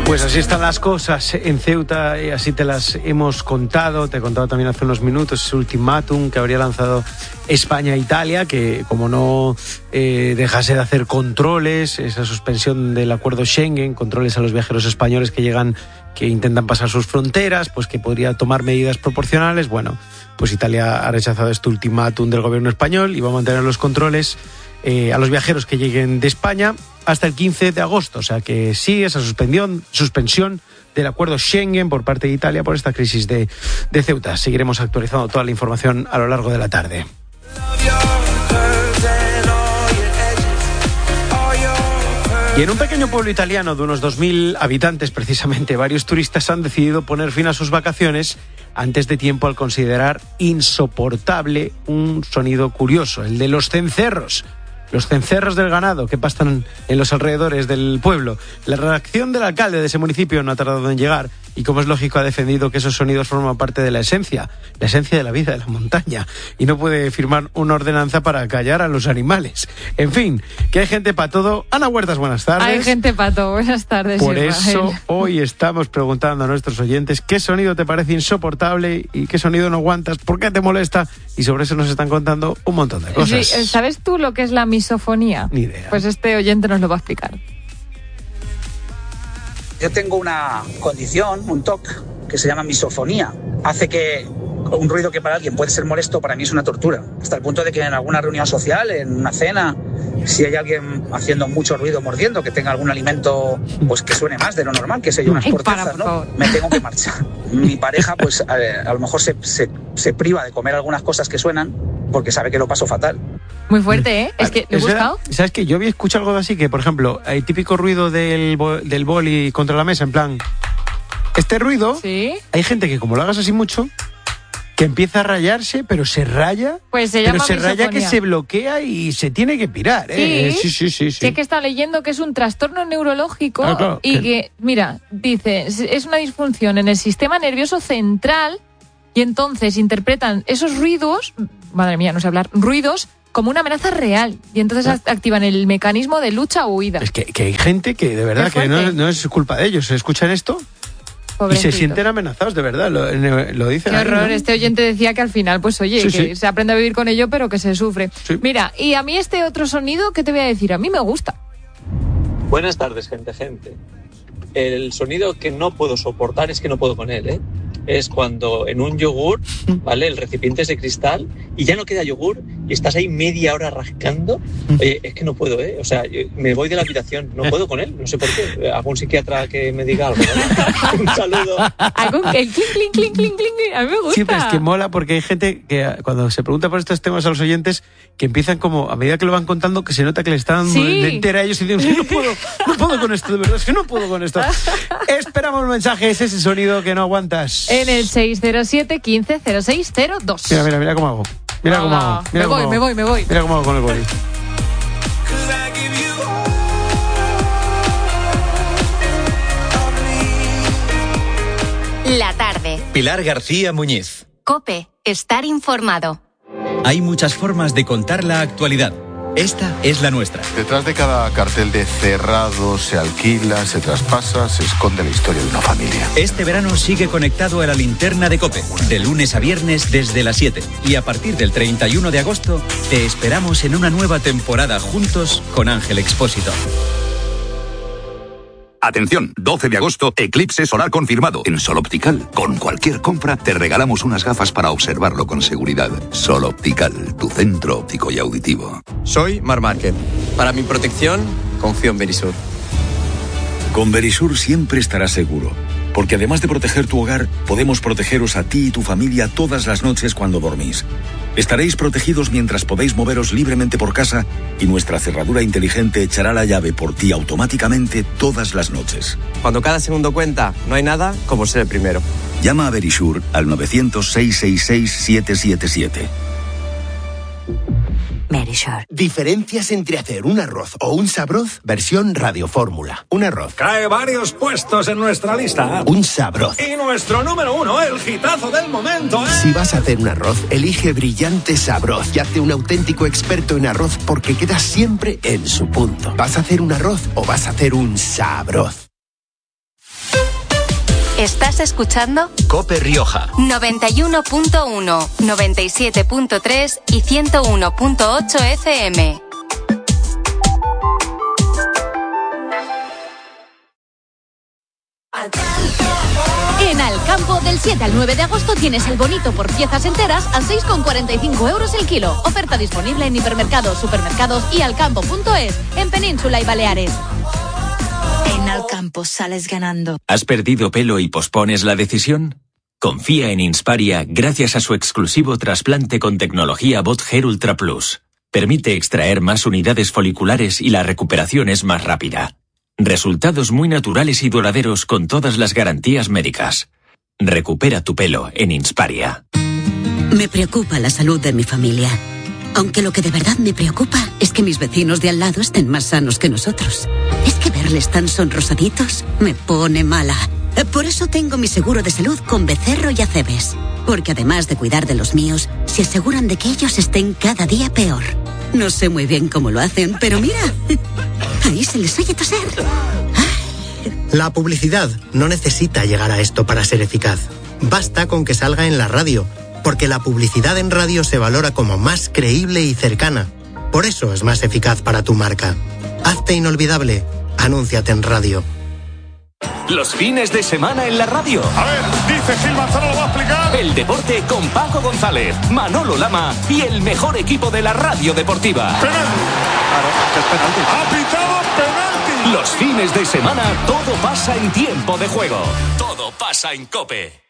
Pues así están las cosas en Ceuta y así te las hemos contado. Te he contado también hace unos minutos ese ultimátum que habría lanzado España e Italia, que como no dejase de hacer controles, esa suspensión del acuerdo Schengen, controles a los viajeros españoles que llegan, que intentan pasar sus fronteras, pues que podría tomar medidas proporcionales. Bueno, pues Italia ha rechazado este ultimátum del gobierno español y va a mantener los controles a los viajeros que lleguen de España hasta el 15 de agosto. O sea que sigue esa suspensión del acuerdo Schengen por parte de Italia por esta crisis de Ceuta. Seguiremos actualizando toda la información a lo largo de la tarde. Y en un pequeño pueblo italiano de unos 2.000 habitantes, precisamente, varios turistas han decidido poner fin a sus vacaciones antes de tiempo al considerar insoportable un sonido curioso, el de los cencerros. Los cencerros del ganado que pastan en los alrededores del pueblo. La reacción del alcalde de ese municipio no ha tardado en llegar y, como es lógico, ha defendido que esos sonidos forman parte de la esencia de la vida de la montaña y no puede firmar una ordenanza para callar a los animales. En fin, que hay gente para todo. Ana Huertas, buenas tardes. Hay gente para todo, buenas tardes. Por eso hoy estamos preguntando a nuestros oyentes qué sonido te parece insoportable y qué sonido no aguantas, por qué te molesta, y sobre eso nos están contando un montón de cosas. Sí, ¿sabes tú lo que es la misofonía? Ni idea. Pues este oyente nos lo va a explicar. Yo tengo una condición, un TOC, que se llama misofonía. Hace que un ruido que para alguien puede ser molesto, para mí es una tortura. Hasta el punto de que en alguna reunión social, en una cena, si hay alguien haciendo mucho ruido mordiendo, que tenga algún alimento pues que suene más de lo normal, que sé yo, unas cortezas, ¿no? Me tengo que marchar. Mi pareja, pues a lo mejor se priva de comer algunas cosas que suenan porque sabe que lo paso fatal. Muy fuerte, ¿eh? Es que lo he buscado. ¿Sabes qué? Yo había escuchado algo así, que por ejemplo, el típico ruido del boli contra la mesa, en plan, este ruido, ¿sí? Hay gente que como lo hagas así mucho, que empieza a rayarse, pero se raya, pues se llama raya que se bloquea y se tiene que pirar, ¿eh? Sí. Sí, es que está leyendo que es un trastorno neurológico, claro, y que, mira, dice, es una disfunción en el sistema nervioso central y entonces interpretan esos ruidos, madre mía, no sé hablar, ruidos, como una amenaza real, y entonces activan el mecanismo de lucha o huida. Es que hay gente que de verdad que no es culpa de ellos, escuchan esto pobrecito, y se sienten amenazados, de verdad, lo dicen. Qué horror, ¿no? Este oyente decía que al final, pues oye, que se aprende a vivir con ello, pero que se sufre. Sí. Mira, y a mí este otro sonido, ¿qué te voy a decir? A mí me gusta. Buenas tardes, gente. El sonido que no puedo soportar es que no puedo con él, ¿eh? Es cuando en un yogur, ¿vale? El recipiente es de cristal y ya no queda yogur y estás ahí media hora rascando. Oye, es que no puedo, ¿eh? O sea, me voy de la habitación, no puedo con él, no sé por qué. ¿Algún psiquiatra que me diga algo, ¿no? Un saludo. Algún que clink, a mí me gusta. Sí, pero es que mola porque hay gente que cuando se pregunta por estos temas a los oyentes, que empiezan como, a medida que lo van contando, que se nota que le están dando de entera a ellos y dicen, no puedo con esto, de verdad, es que no puedo con esto. Esperamos mensajes, ese sonido que no aguantas. En el 607 15 0602. Mira cómo hago. Mira cómo hago. Me voy. Mira cómo hago con el boli. La tarde. Pilar García Muñiz. COPE. Estar informado. Hay muchas formas de contar la actualidad. Esta es la nuestra. Detrás de cada cartel de cerrado, se alquila, se traspasa, se esconde la historia de una familia. Este verano sigue conectado a la linterna de COPE, de lunes a viernes desde las 7. Y a partir del 31 de agosto, te esperamos en una nueva temporada juntos con Ángel Expósito. Atención, 12 de agosto, eclipse solar confirmado en Sol Optical. Con cualquier compra te regalamos unas gafas para observarlo con seguridad. Sol Optical, tu centro óptico y auditivo. Soy Marc Márquez. Para mi protección, confío en Verisur. Con Verisur siempre estarás seguro, porque además de proteger tu hogar, podemos protegeros a ti y tu familia todas las noches cuando dormís. Estaréis protegidos mientras podéis moveros libremente por casa y nuestra cerradura inteligente echará la llave por ti automáticamente todas las noches. Cuando cada segundo cuenta, no hay nada como ser el primero. Llama a Verisur al 900-666-777. Verisur. Diferencias entre hacer un arroz o un sabroz versión radiofórmula. Un arroz. Cae varios puestos en nuestra lista. Un sabroz. Y nuestro número 1, el hitazo del momento, ¿eh? Si vas a hacer un arroz, elige Brillante Sabroz y hazte un auténtico experto en arroz porque queda siempre en su punto. ¿Vas a hacer un arroz o vas a hacer un sabroz? ¿Estás escuchando? COPE Rioja. 91.1, 97.3 y 101.8 FM. En Alcampo, del 7 al 9 de agosto tienes el bonito por piezas enteras a 6,45 euros el kilo. Oferta disponible en hipermercados, supermercados y alcampo.es, en Península y Baleares. En Alcampo sales ganando. ¿Has perdido pelo y pospones la decisión? Confía en Insparia gracias a su exclusivo trasplante con tecnología Bot Hair Ultra Plus. Permite extraer más unidades foliculares y la recuperación es más rápida. Resultados muy naturales y duraderos con todas las garantías médicas. Recupera tu pelo en Insparia. Me preocupa la salud de mi familia. Aunque lo que de verdad me preocupa es que mis vecinos de al lado estén más sanos que nosotros. Es que verles tan sonrosaditos me pone mala. Por eso tengo mi seguro de salud con Becerro y Acebes. Porque además de cuidar de los míos, se aseguran de que ellos estén cada día peor. No sé muy bien cómo lo hacen, pero mira, ahí se les oye toser. La publicidad no necesita llegar a esto para ser eficaz. Basta con que salga en la radio, porque la publicidad en radio se valora como más creíble y cercana. Por eso es más eficaz para tu marca. Hazte inolvidable. Anúnciate en radio. Los fines de semana en la radio. A ver, dice Gil Manzano, lo va a explicar. El deporte con Paco González, Manolo Lama y el mejor equipo de la radio deportiva. ¡Penalti! Claro, es penalti. ¡Ha pitado penalti! Los fines de semana todo pasa en tiempo de juego. Todo pasa en COPE.